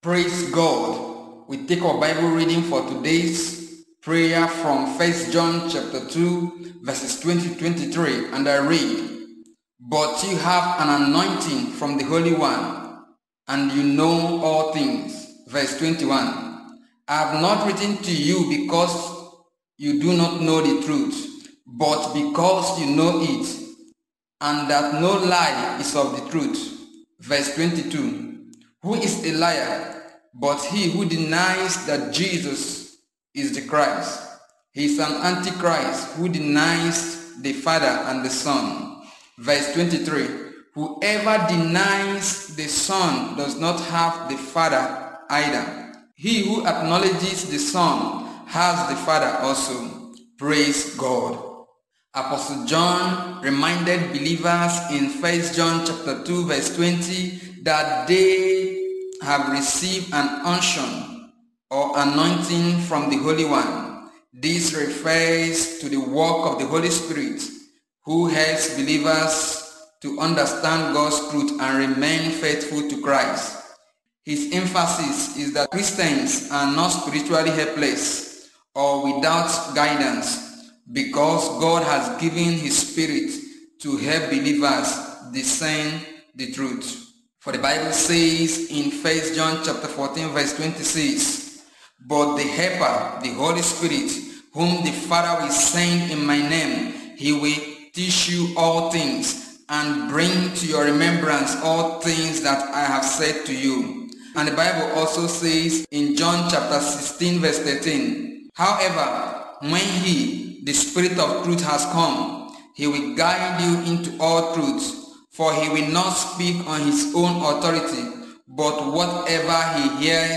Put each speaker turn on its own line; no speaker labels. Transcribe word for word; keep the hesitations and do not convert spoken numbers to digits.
Praise God. We take our Bible reading for today's prayer from First John chapter two, verses twenty to twenty-three, and I read, "But you have an anointing from the Holy One, and you know all things." Verse twenty-one, "I have not written to you because you do not know the truth, but because you know it, and that no lie is of the truth." Verse twenty-two, "Who is a liar but he who denies that Jesus is the Christ? He is an antichrist who denies the Father and the Son." Verse twenty-three, "Whoever denies the Son does not have the Father either. He who acknowledges the Son has the Father also." Praise God. Apostle John reminded believers in First John chapter two verse twenty that they have received an unction or anointing from the Holy One. This refers to the work of the Holy Spirit, who helps believers to understand God's truth and remain faithful to Christ. His emphasis is that Christians are not spiritually helpless or without guidance, because God has given His Spirit to help believers discern the truth. For the Bible says in First John chapter fourteen verse twenty-six, "But the Helper, the Holy Spirit, whom the Father will send in my name, He will teach you all things and bring to your remembrance all things that I have said to you." And the Bible also says in John chapter sixteen verse thirteen, "However, when He, the Spirit of truth, has come, He will guide you into all truth. For He will not speak on His own authority, but whatever He hears